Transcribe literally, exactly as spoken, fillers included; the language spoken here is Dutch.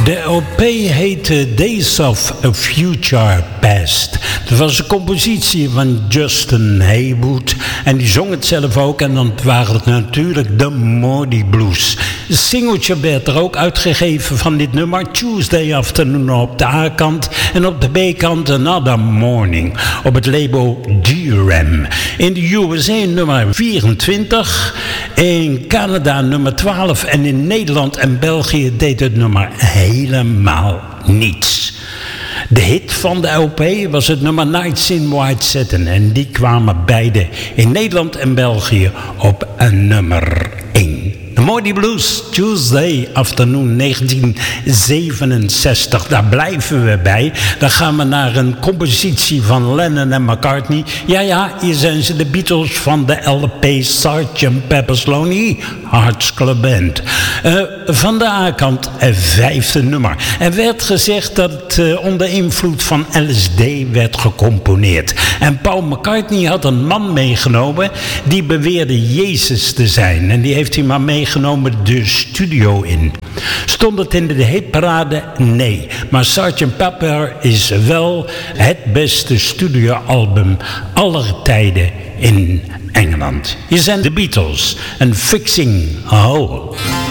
De L P heette Days of a Future Past. Dat was een compositie van Justin Haywood. En die zong het zelf ook. En dan waren het natuurlijk de Moody Blues. Een singeltje werd er ook uitgegeven van dit nummer. Tuesday Afternoon op de A-kant. En op de B-kant Another Morning. Op het label D-Ram. In de U S A nummer vierentwintig. In Canada nummer twaalf. En in Nederland en België deed het nummer helemaal niets. De hit van de L P was het nummer Nights in White Satin. En die kwamen beide in Nederland en België op een nummer één. The Moody Blues, Tuesday Afternoon negentien zevenenzestig. Daar blijven we bij. Dan gaan we naar een compositie van Lennon en McCartney. Ja, ja, hier zijn ze, de Beatles van de L P sergeant Pepper's Lonely Hearts Club Band. Uh, van de A-kant, een vijfde nummer. Er werd gezegd dat het uh, onder invloed van L S D werd gecomponeerd. En Paul McCartney had een man meegenomen die beweerde Jezus te zijn. En die heeft hij maar meegenomen de studio in. Stond het in de hitparade? Nee. Maar sergeant Pepper is wel het beste studioalbum aller tijden in Engeland. Hier zijn de Beatles en Fixing a Hole.